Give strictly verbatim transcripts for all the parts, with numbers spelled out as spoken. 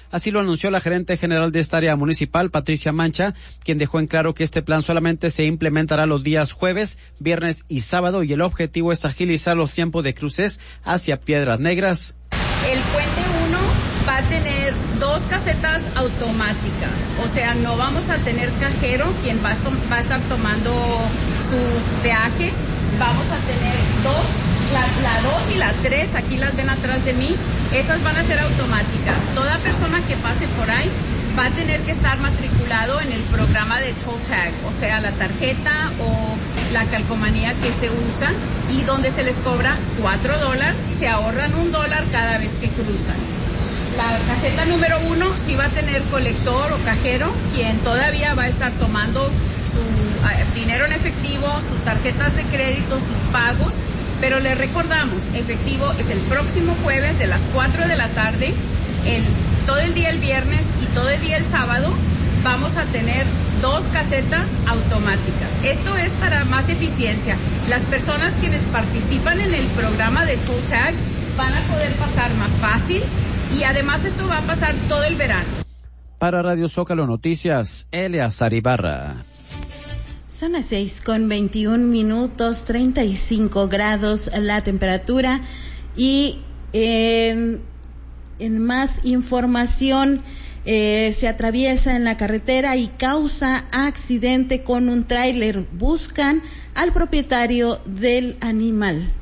Así lo anunció la gerente general de esta área municipal, Patricia Mancha, quien dejó en claro que este plan solamente se implementará los días jueves, viernes y sábado, y el objetivo es agilizar los tiempos de cruces hacia Piedras Negras. El puente uno va a tener dos casetas automáticas, o sea, no vamos a tener cajero quien va a, va a estar tomando su peaje. Vamos a tener dos, la, la dos y la tres, aquí las ven atrás de mí, esas van a ser automáticas. Toda persona que pase por ahí va a tener que estar matriculado en el programa de toll tag, o sea, la tarjeta o la calcomanía que se usa, y donde se les cobra cuatro dólares, se ahorran un dólar cada vez que cruzan. La caseta número uno sí va a tener colector o cajero, quien todavía va a estar tomando su uh, dinero en efectivo, sus tarjetas de crédito, sus pagos, pero les recordamos, efectivo es el próximo jueves de las cuatro de la tarde, el, todo el día el viernes y todo el día el sábado vamos a tener dos casetas automáticas. Esto es para más eficiencia. Las personas quienes participan en el programa de toll tag van a poder pasar más fácil, y además esto va a pasar todo el verano. Para Radio Zócalo Noticias, Eleazar Ibarra. Son las seis con veintiún minutos, treinta y cinco grados la temperatura, y en, en más información, eh, se atraviesa en la carretera y causa accidente con un tráiler. Buscan al propietario del animal.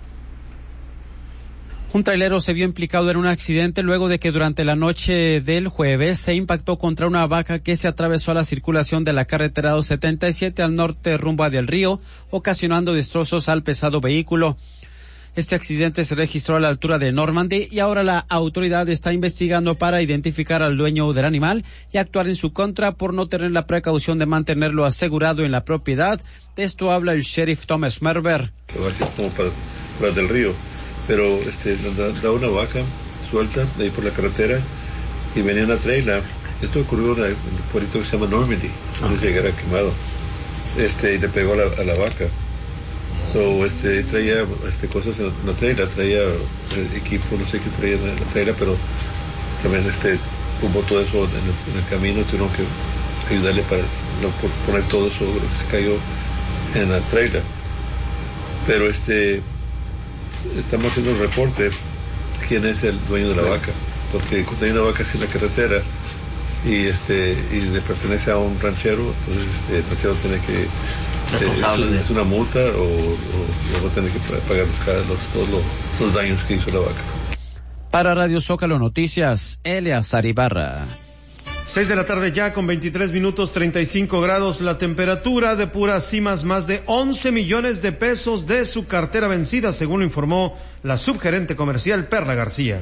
Un trailero se vio implicado en un accidente luego de que durante la noche del jueves se impactó contra una vaca que se atravesó a la circulación de la carretera doscientos setenta y siete al norte rumbo a Del Río, ocasionando destrozos al pesado vehículo. Este accidente se registró a la altura de Normandy y ahora la autoridad está investigando para identificar al dueño del animal y actuar en su contra por no tener la precaución de mantenerlo asegurado en la propiedad. De esto habla el sheriff Thomas Merber. Como para, para Del Río. Pero este da, da una vaca suelta de ahí por la carretera y venía una trailer. Esto ocurrió en un pueblito que se llama Normandy, donde okay. llegara quemado. Este, y le pegó a la, a la vaca. So, este, traía este, cosas en la trailer, traía el equipo, no sé qué traía en la trailer, pero también este, tumbó todo eso en el, en el camino, tuvieron que ayudarle para no, por poner todo eso lo que se cayó en la trailer. Pero este... estamos haciendo un reporte quién es el dueño de la vaca, porque cuando hay una vaca así en la carretera y este y le pertenece a un ranchero, entonces este, el ranchero tiene que eh, es una multa o, o, o va a tener que pagar los, todos los, los daños que hizo la vaca. Para Radio Zócalo Noticias, Eleazar Ibarra. Seis de la tarde ya con veintitrés minutos, treinta y cinco grados la temperatura. De puras cimas, más de once millones de pesos de su cartera vencida, según lo informó la subgerente comercial Perla García.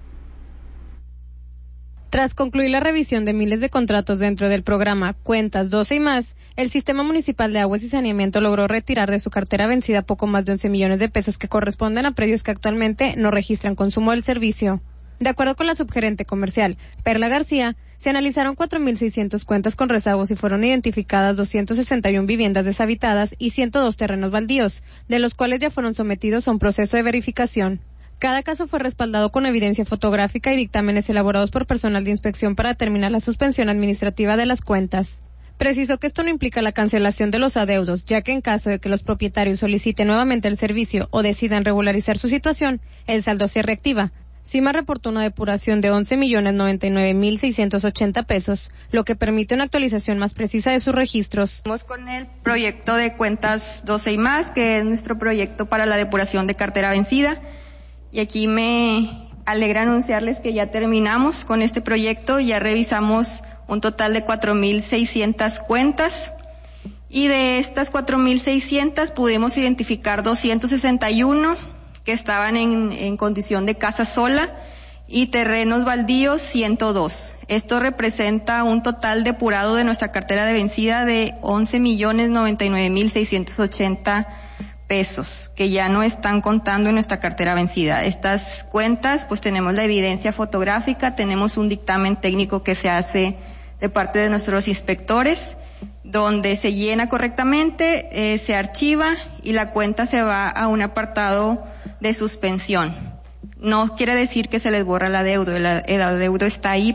Tras concluir la revisión de miles de contratos dentro del programa Cuentas doce y más, el Sistema Municipal de Aguas y Saneamiento logró retirar de su cartera vencida poco más de once millones de pesos que corresponden a predios que actualmente no registran consumo del servicio. De acuerdo con la subgerente comercial Perla García, se analizaron cuatro mil seiscientas cuentas con rezagos y fueron identificadas doscientas sesenta y una viviendas deshabitadas y ciento dos terrenos baldíos, de los cuales ya fueron sometidos a un proceso de verificación. Cada caso fue respaldado con evidencia fotográfica y dictámenes elaborados por personal de inspección para determinar la suspensión administrativa de las cuentas. Precisó que esto no implica la cancelación de los adeudos, ya que en caso de que los propietarios soliciten nuevamente el servicio o decidan regularizar su situación, el saldo se reactiva. CIMA reportó una depuración de once millones noventa y nueve mil seiscientos ochenta pesos, lo que permite una actualización más precisa de sus registros. Estamos con el proyecto de Cuentas doce y más, que es nuestro proyecto para la depuración de cartera vencida. Y aquí me alegra anunciarles que ya terminamos con este proyecto, ya revisamos un total de cuatro mil seiscientas cuentas. Y de estas cuatro mil seiscientas pudimos identificar doscientos sesenta y uno que estaban en, en condición de casa sola y terrenos baldíos ciento dos. Esto representa un total depurado de nuestra cartera de vencida de once millones noventa y nueve mil seiscientos ochenta pesos, que ya no están contando en nuestra cartera vencida. Estas cuentas, pues tenemos la evidencia fotográfica, tenemos un dictamen técnico que se hace de parte de nuestros inspectores, donde se llena correctamente, eh, se archiva y la cuenta se va a un apartado de suspensión. No quiere decir que se les borra el adeudo, el adeudo está ahí,